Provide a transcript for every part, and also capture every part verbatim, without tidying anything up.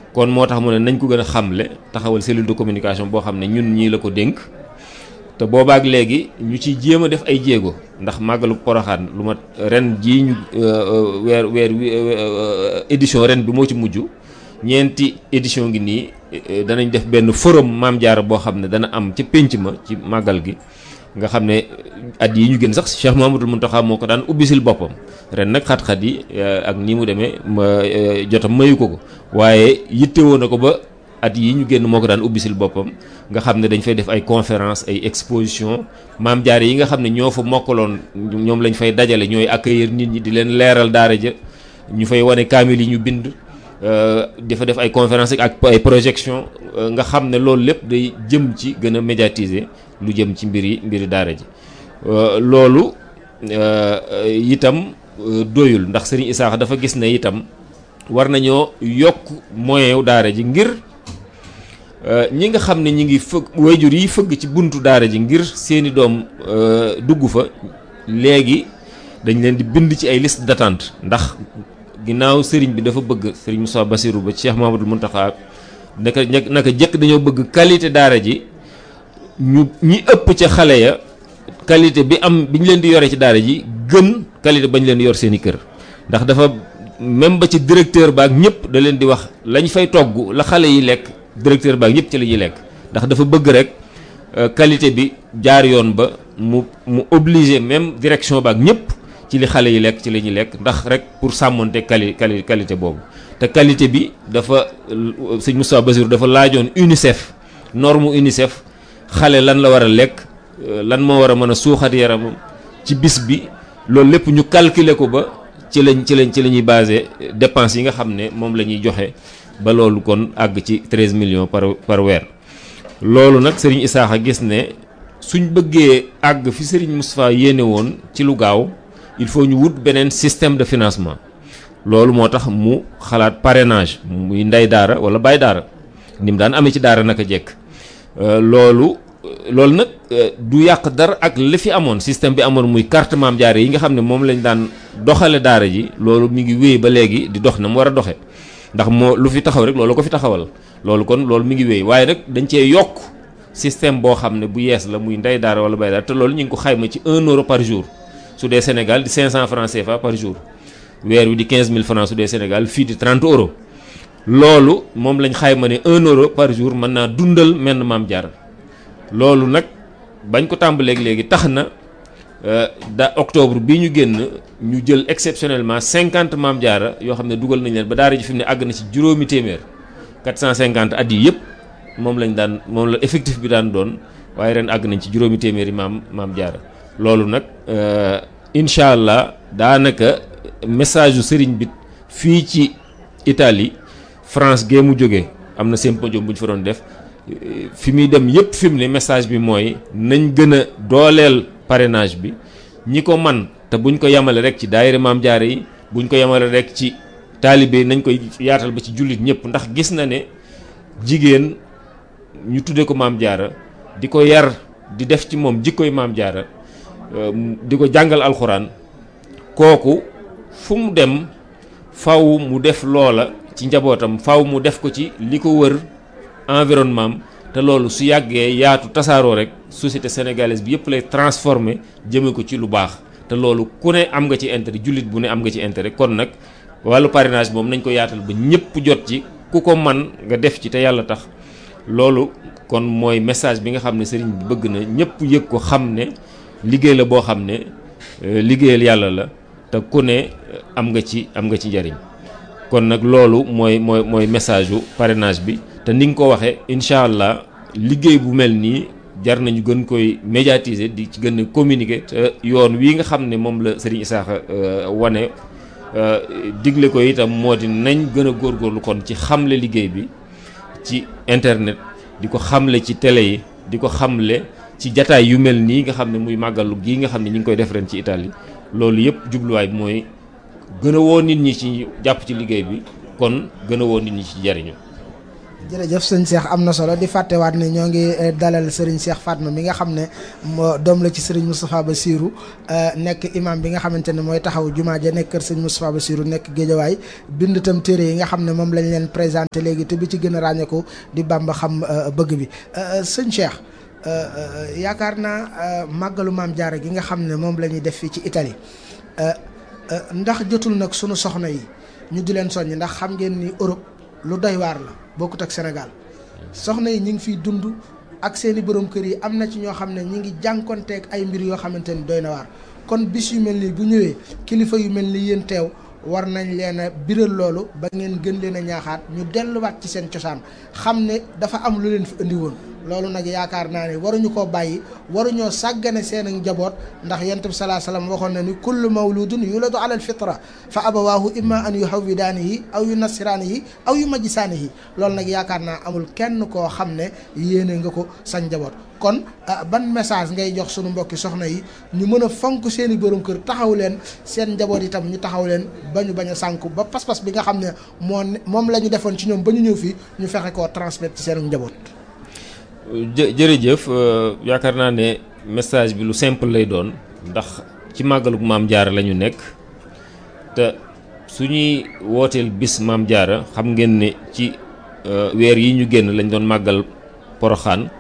kon moo tax mu ne nañ ko gën a xamle taxawal cellule de communication boo xam ne ñun ñii la ko dénk te boobaak léegi ñu ciy jéem a def ay jéego ndax màggalu Poroxaan lu ma ren jii ñu weer weer édition ren bi moo ci mujj ñeenti édition ngi nii danañ def benn forum Maam Jaara boo xam ne dana am ca pénc ma ci màggal gi nga xam ne at yi ñu gën sax Cheikh Mouhamadoul Mountakha moo ko daan ubbisil boppam ren nag xat-xat yi ak nii mu demee ma jotam mayu ko ko waaye yittewoo na ko ba at yi ñu génn moo ko daan ubbisil boppam nga xam ne dañ fay def ay conférence ay exposition Maam Jaara yi nga xam ne ñoo fa mokkaloon ñoom lañ fay dajale ñooy accueillir nit ñi di leen leeral daara ja ñu fay wane kaamil yi ñu bind dafa def ay conférence ak ay projection nga xam ne loolu lépp day jëm ci gën a médiatiser lu jëm ci mbiri mbiri daara ji loolu itam doyul ndax Serigne Issakha dafa gis ne itam war nañoo yokk moyen wu daara ji ngir ñi nga xam ne ñi ngi fëgg wayjur yi fëgg ci buntu daara ji ngir seeni doom dugg fa léegi dañ leen di bind ci ay liste d'attente ndax ginnaaw sëriñ bi dafa bëgg sëriñ Moussa Bassirou ba Cheikh Mouhamadoul Mountakha naka naka jëkk dañoo bëgg qualité daara ji ñu ñi ëpp ca xale ya qualité bi am bi ñu leen di yore ci daara ji gën qualité bañ leen yor seen i kër ndax dafa même ba ci directeur baak ñëpp da leen di wax lañ fay togg la xale yi lekk directeur baak ñëpp ci la ñuy lekk ndax dafa bëgg rek qualité bi jaar yoon ba mu mu obligé même direction baak ñëpp ci li xale yi lekk ci la ñuy lekk ndax rek pour sàmmonte quali quali qualité boobu te qualité bi dafa sëñ Moustapha Bassirou dafa laajoon UNICEF norme UNICEF xale lan la war a lekk lan moo war a mën a suuxat yaramam ci bis bi loolu lépp ñu calculer ko ba ci lañ ci lañ ci la ñuy basé dépenses yi nga xam ne moom la ñuy joxe ba loolu kon àgg ci treize millions par par weer loolu nag Serigne Issakha gis ne suñ bëggee àgg fi Serigne Moustapha yéene woon ci lu gaaw il faut ñu wut beneen système de financement loolu moo tax mu xalaat parrainage muy ndey daara wala baay daara ni mu daan amee ci daara naka jekk loolu loolu nag du yàq dara ak li fi amoon système bi amoon muy carte Maam Jaara yi nga xam ne moom lañ daan doxale daara ji loolu mi ngi wéy ba léegi di dox na mu war a doxe ndax moo lu fi taxaw rek loolu ko fi taxawal loolu kon loolu mi ngi wéy waaye nag dañ cee yokk système boo xam ne bu yees la muy ndey daara wala baay daara te loolu ñu ngi ko xayma ci un euro par jour su dee Sénégal di cinq cent francs C F A par jour weer wi di quinze mille francs su dee Sénégal fii di trente euros loolu moom lañ xayma ne un euro par jour mën naa dundal menn Maam Jaara loolu nag bañ ko tàmbaleeg léegi tax na da octobre bii ñu génn ñu jël exceptionnellement cinquante Maam Jaara yoo xam ne dugal nañ leen ba daara ji fi mu ne àgg na ci juróomi téeméer quatre cent cinquante at yi yëpp moom lañ daan moom la effectif bi daan doon waaye ren àgg nañ ci juróomi téeméeri maam Maam Jaara loolu nag incha allah daanaka message yu sëriñ bi fii ci Italie France gee mu jógee am na symposium bu ñu fa doon def fi muy dem yëpp fi mu ne message bi mooy nañ gën a dooleel parrainage bi ñi ko man te buñ ko yemale rek ci daayira Maam Jaara yi buñ ko yemale rek ci taalibe yi nañ koy yaatal ba ci jullit ñëpp ndax gis na ne jigéen ñu tuddee ko Maam Jaara di ko yar di def ci moom jikkoy Maam Jaara di ko jàngal alxuraan kooku fu mu dem faw mu def loola ci njabootam faw mu def ko ci li ko wër environnement am te loolu su yàggee yaatu tasaaroo rek société sénégalaise bi yëpp lay transformer jëme ko ci lu baax te loolu ku ne am nga ci intérêt jullit bu ne am nga ci intérêt kon nag wàllu parrainage moom nañ ko yaatal ba ñëpp jot ci ku ko man nga def ci te yàlla tax loolu kon mooy message bi nga xam ne sëriñ bi bëgg na ñëpp yëg ko xam ne liggéey la boo xam ne liggéeyal yàlla la te ku ne am nga ci am nga ci njariñ kon nag loolu mooy mooy mooy message u parrainage bi te ni nga ko waxee incha allah liggéey bu mel nii jar nañu gën koy médiatiser di ci gën a communiquer te yoon wii nga xam ne moom la Serigne Issakha wane digle ko itam moo di nañ gën a góorgóorlu kon ci xamle liggéey bi ci internet di ko xamle ci télé yi di ko xamle ci jataay yu mel nii nga xam ne muy màggalu gii nga xam ne ñi ngi koy def ren ci Italie loolu yëpp jubluwaay bi mooy gën a woo nit ñi ci jàpp ci liggéey bi kon gën a woo nit ñi ci jariñu jërëjëf sëñ Cheikh am na solo di fàttewaat ne ñoo ngi dalal Serigne Cheikh Fatma mi nga xam ne moo doom la ci Serigne Moustapha Bassirou nekk imam bi nga xamante ne mooy taxaw jumaa ja nekk kër Serigne Moustapha Bassirou nekk Géejawaay bind itam téere yi nga xam ne moom lañ leen présenté léegi te bi ci gën a ràññeeku di Bamba xam bëgg bi sëñ Cheikh yaakaar naa màggalu Maam Jaara gi nga xam ne moom la ñuy def fii ci Italie ndax jotul nag sunu soxna yi ñu di leen soññ ndax xam ngeen ni Europe lu doy waar la bokkut ak Sénégal soxna yi ñu ngi fiy dund ak seeni borom kër yi am na ci ñoo xam ne ñi ngi jànkonteeg ay mbir yoo xamante ni doy na waar kon bis yu mel nii bu ñëwee kilifa yu mel ni yéen teew war nañ leen a biral loolu ba ngeen gën leen a ñaaxaat ñu delluwaat ci seen cosaan xam ne dafa am lu leen fi indi woon loolu nag yaakaar naa ne waruñu koo bàyyi waruñoo sàggane seen njaboot ndax yonent bi salaa salaam waxoon na ni kullu mawludun yuladu ala al fitra fa abawaahu imma an yuhawwidaanihi aw yunassiraanihi aw yumajjisaanihi loolu nag yaakaar naa amul kenn koo xam ne yéene nga ko sa njaboot kon ban message ngay jox sunu mbokki soxna yi ñu mën a fonk seen i borom kër taxaw leen seen njaboot itam ñu taxaw leen ba ñu bañ a sànku ba pas-pas bi nga xam ne moo moom la ñu defoon ci ñoom ba ñu ñëw fii ñu fexe koo transmettre ci seen njaboot. jë jërëjëf yaakaar naa ne message bi lu simple lay doon ndax ci màggalug Maam Jaara la ñu nekk te suñuy wooteel bis Maam Jaara xam ngeen ne ci weer yi ñu génn lañ doon màggal Poroxaan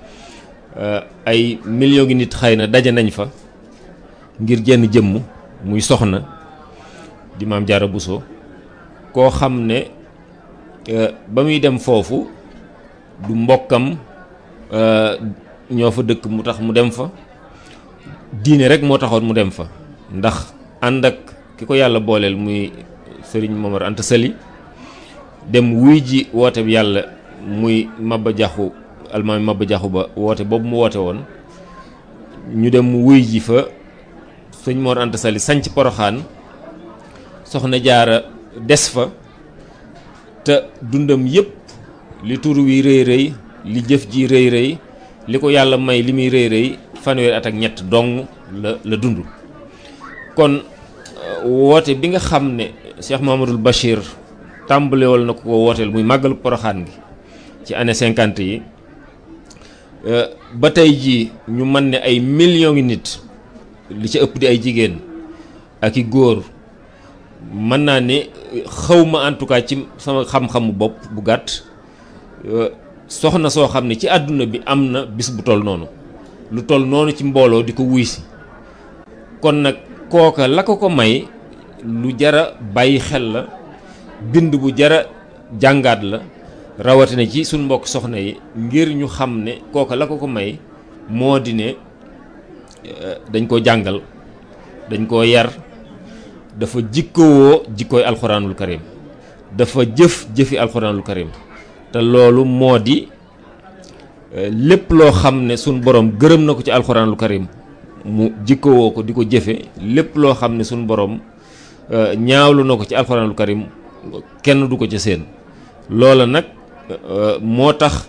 ay millions ngi nit xëy na daje nañ fa ngir jenn jëmm muy soxna di Maam Jaara Buso koo xam ne ba muy dem foofu du mbokkam ñoo fa dëkk mu tax mu dem fa diine rek moo taxoon mu dem fa ndax ànd ak ki ko yàlla booleel muy Serigne Momar Anta Sali dem wuy ji woote bi yàlla muy Maba Jaxu almaami Maba Jaxu Ba woote boobu mu woote woon ñu dem wuy ji fa sëñ Mor Anta Sali sanc Poroxaan soxna Jaara des fa te dundam yépp li tur wi rëy rëy li jëf ji rëy rëy li ko yàlla may li muy rëy rëy fanweeri at ak ñett dong la la dund kon woote bi nga xam ne Cheikh Mahamadul Bachir tàmbalewal na ko ko wooteel muy màggalu Poroxaan gi ci année cinquante yi ba tey jii ñu mën ne ay millions ngi nit li ci ëpp di ay jigéen ak i góor mën naa ne xawma en tout cas ci sama xam-xamu bopp bu gàtt soxna soo xam ne ci àdduna bi am na bis bu toll noonu lu toll noonu ci mbooloo di ko wuy si kon nag kooka la ko ko may lu jara bàyyi xel la bind bu jara jàngaat la rawatina ci suñ mbokk soxna yi ngir ñu xam ne kooka la ko ko may moo di ne dañ ko jàngal dañ koo yar dafa jikkowoo jikkooy alxuraanul karim dafa jëf jëfi alxuraanul karim te loolu moo di lépp loo xam ne suñ borom gërëm na ko ci alxuraanul karim mu jikkowoo ko di ko jëfe lépp loo xam ne suñ borom ñaawlu na ko ci alxuraanul karim kenn du ko ca seen loola nag moo tax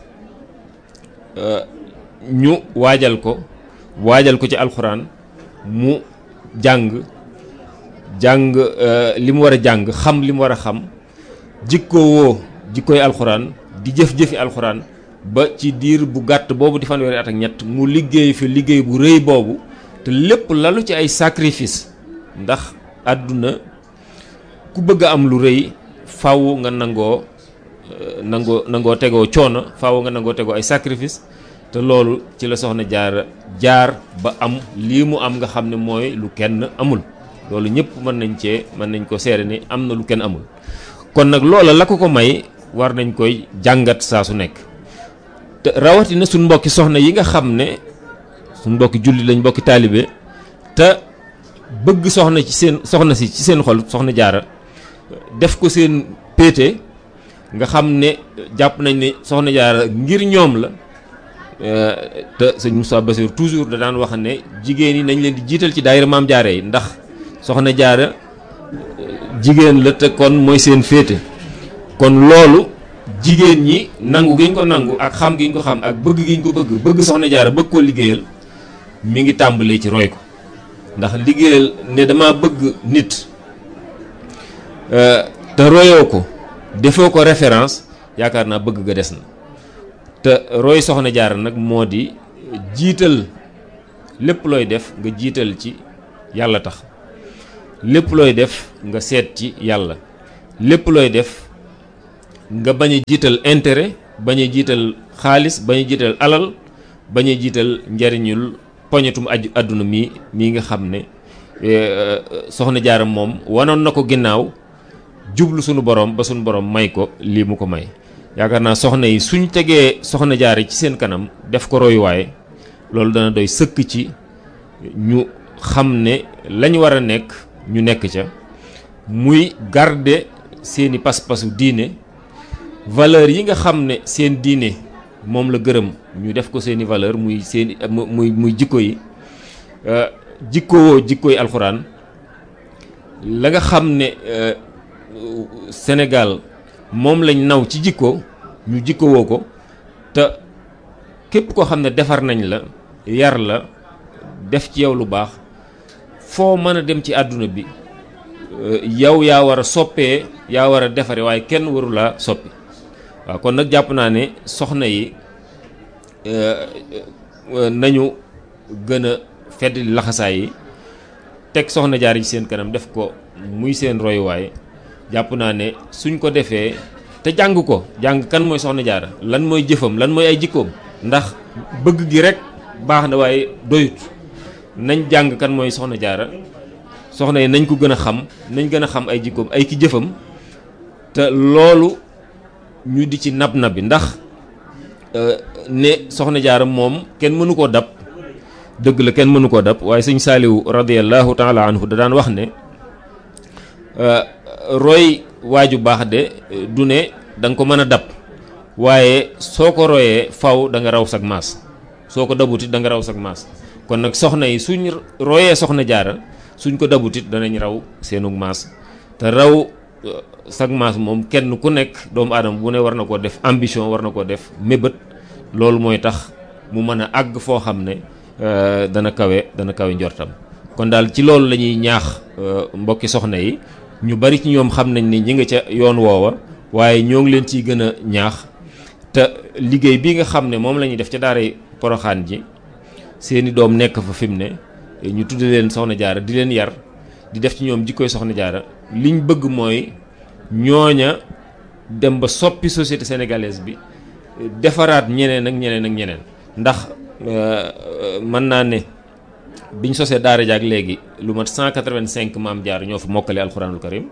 ñu waajal ko waajal ko ci alxuraan mu jàng jàng li mu war a jàng xam li mu war a xam jikkowoo jikkooy alxuraan di jëf-jëfi alxuraan ba ci diir bu gàtt boobu di fanweeri at ak ñett mu liggéey fi liggéey bu rëy boobu te lépp lalu ci ay sacrifice ndax àdduna ku bëgg a am lu rëy faaw nga nangoo nangoo nangoo tegoo coono faaw nga nangoo tegoo ay sacrifice te loolu ci la soxna jaar jaar ba am lii mu am nga xam ne mooy lu kenn amul loolu ñëpp mën nañ cee mën nañ ko seere ni am na lu kenn amul kon nag loola la ko ko may war nañ koy jàngat saa su nekk te rawatina suñ mbokki soxna yi nga xam ne suñ mbokki julli lañ mbokki taalibe te bëgg soxna ci seen soxna si ci seen xol soxna jaara def ko seen péete nga xam ne jàpp nañ ne soxna jaara ngir ñoom la te sëñ Moussa Bassir toujours da daan wax ne jigéen yi nañ leen di jiital ci daayira maam jaara yi ndax soxna jaara jigéen la te kon mooy seen féete kon loolu jigéen ñi nangu gi ñu ko nangu ak xam gi ñu ko xam ak bëgg gi ñu ko bëgg bëgg soxna jaara bëgg koo liggéeyal mi ngi tàmbalee ci roy ko ndax liggéeyal ne dama bëgg nit te royoo ko defoo ko référence yaakaar naa bëgg ga des na te roy soxna jaara nag moo di jiital lépp looy def nga jiital ci yàlla tax lépp looy def nga seet ci yàlla lépp looy def nga bañ a jiital intérêt bañ a jiital xaalis bañ a jiital alal bañ a jiital njariñul poñetum aju àdduna mi mii nga xam ne soxna jaara moom wanoon na ko ginnaaw jublu sunu borom ba sunu borom may ko lii mu ko may yaakaar naa soxna yi suñ tegee soxna jaara ci seen kanam def ko royuwaay loolu dana doy sëkk ci ñu xam ne lañ war a nekk ñu nekk ca muy garder seeni pas-pasu diine valeur yi nga xam ne seen diine moom la gërëm ñu def ko seeni valeur muy seeni muy muy jikko yi jikkowoo jikkoy alxuraan la nga xam ne Sénégal moom lañ naw ci jikko ñu jikkowoo ko te képp koo xam ne defar nañ la yar la def ci yow lu baax foo mën a dem ci àdduna bi yow yaa war a soppee yaa war a defare waaye kenn waru laa soppi waaw kon nag jàpp naa ne soxna yi nañu gën a fedd laxasaay yi teg soxna jaar ci seen kanam def ko muy seen royuwaay jàpp naa ne suñ ko defee te jàng ko jàng kan mooy soxna jaara lan mooy jëfam lan mooy ay jikkoom ndax bëgg gi rek baax na waaye doyut nañ jàng kan mooy soxna jaara soxna yi nañ ko gën a xam nañ gën a xam ay jikkoom ay ki jëfam te loolu ñu di ci nab nabi ndax ne soxna jaara moom kenn mënu koo dab dëgg la kenn mënu koo dab waaye sëñ Saaliwu radiyallahu taala anhu da daan wax ne roy waaju baax de du ne da nga ko mën a dab waaye soo ko royee faw da nga raw sag maas soo ko dabutit da nga raw sag maas kon nag soxna yi suñ royee soxna jaara suñ ko dabutit danañ raw seenug maas te raw sag maas moom kenn ku nekk doomu aadama bu ne war na koo def ambition war na koo def mébét loolu mooy tax mu mën a àgg foo xam ne dana kawe dana kawe njortam kon daal ci loolu la ñuy ñaax mbokki soxna yi ñu bari ci ñoom xam nañ ni ñi nga ca yoon woowa waaye ñoo ngi leen ciy gën a ñaax te liggéey bi nga xam ne moom la ñuy def ca daaray Poroxaan ji seeni doom nekk fa fi mu ne ñu tudde leen soxna jaara di leen yar di def ci ñoom jikkoy soxna jaara liñ bëgg mooy ñooña dem ba soppi société sénégalaise bi defaraat ñeneen ak ñeneen ak ñeneen ndax mën naa ne biñ sosee daara jaak léegi lu mat cent quatre-vingt-cinq maam jaar ñoo fa mokkale alxuraanul karim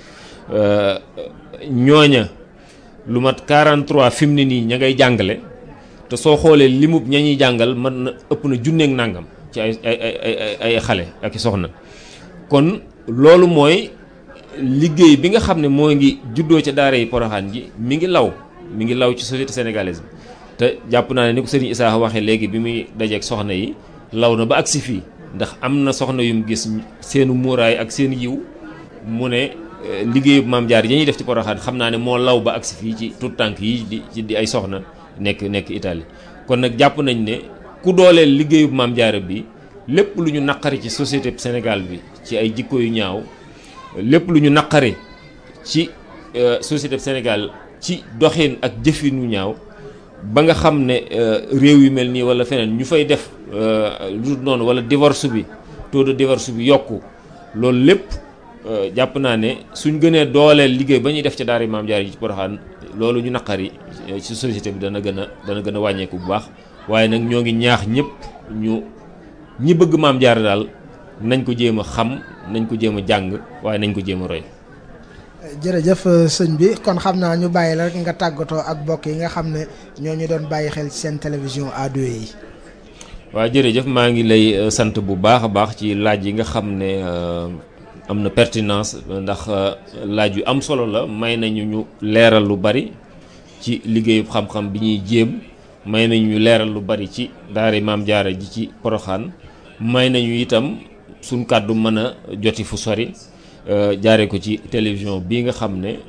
ñooña lu mat quarante-trois fi mu ne nii ña ngay jàngale te soo xoolee limub ña ñuy jàngal mën na ëpp na junneeg nàngam ci ay ay ay ay xale ak i soxna kon loolu mooy liggéey bi nga xam ne moo ngi juddoo ca daara yi Poroxaan ji mi ngi law mi ngi law ci société sénégalaise bi te jàpp naa ne ni ko sëriñ Issa waxee léegi bi muy dajeeg soxna yi law na ba agsi fii ndax am na soxna yum gis seenu muuraay ak seen yiw mu ne liggéeyu maam jaar yi ñuy def ci Poroxaan xam naa ne moo law ba agsi fii ci tout tànk yi di ci di ay soxna nekk nekk Italie kon nag jàpp nañ ne ku dooleel liggéeyu maam jaara bi lépp lu ñu naqari ci société Sénégal bi ci ay jikko yu ñaaw lépp lu ñu naqari ci société Sénégal ci doxin ak jëfin yu ñaaw ba nga xam ne réew yu mel nii wala feneen ñu fay def lu dul noonu wala divorce bi taux de divorce bi yokku loolu lépp jàpp naa ne suñ gënee dooleel liggéey ba ñuy def ca daara maam jaara yi ci Poroxaan loolu ñu naqari ci société bi dana gën a dana gën a wàññeeku bu baax waaye nag ñoo ngi ñaax ñëpp ñu ñi bëgg maam jaara daal nañ ko jéem a xam nañ ko jéem a jàng waaye nañ ko jéem a roy. jërëjëf sëñ bi kon xam naa ñu bàyyi la rek nga tàggatoo ak mbokk yi nga xam ne ñoo ñu doon bàyyi xel ci seen télévision A deux yi. waaw jërëjëf maa ngi lay sant bu baax a baax ci laaj yi nga xam ne am na pertinence ndax laaj yu am solo la may nañu ñu leeral lu bari ci liggéeyu xam-xam bi ñuy jéem may nañu ñu leeral lu bari ci daara maam jaara ji ci Poroxaan may nañu itam suñ kàddu mën a joti fu sori jaare ko ci télévision bii nga xam ne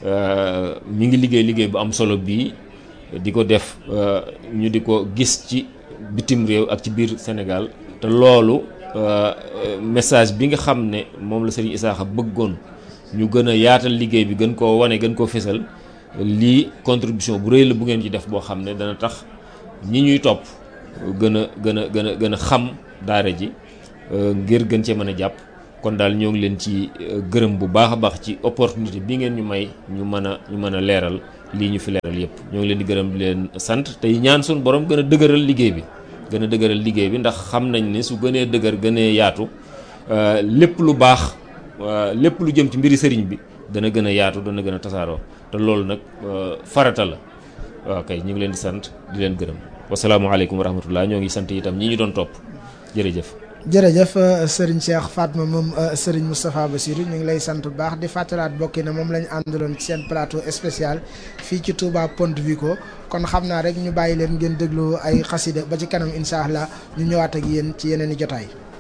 mi ngi liggéey liggéey bu am solo bii di ko def ñu di ko gis ci bitim réew ak ci biir Sénégal te loolu message bi nga xam ne moom la Serigne Issakha bëggoon ñu gën a yaatal liggéey bi gën koo wane gën koo fésal lii contribution bu rëy la bu ngeen ci def boo xam ne dana tax ñi ñuy topp gën a gën a gën a gën a xam daara ji ngir gën cee mën a jàpp. kon daal ñoo ngi leen ci gërëm bu baax a baax ci opportunité bi ngeen ñu may ñu mën a ñu mën a leeral lii ñu fi leeral yëpp ñoo ngi leen di gërëm di leen sant tey ñaan suñu borom gën a dëgëral liggéey bi gën a dëgëral liggéey bi ndax xam nañ ne su gënee dëgër gënee yaatu lépp lu baax lépp lu jëm ci mbiri sëriñ bi dana gën a yaatu dana gën a tasaaroo te loolu nag farata la waaw kay ñu ngi leen di sant di leen gërëm wasalaamaaleykum wa rahmatullah ñoo ngi sant itam ñi ñu doon topp jërëjëf. jërëjëf sëriñ Cheikh Fatma moom sëriñ Moustapha Bassirou ñu ngi lay sant bu baax di fàttalaat bokki na moom lañu àndaloon ci seen plateau spécial fii ci Touba Ponte Vico kon xam naa rek ñu bàyyi leen ngeen déglu ay xasida ba ci kanam incha allah ñu ñëwaat ak yéen ci yeneen i jotaay.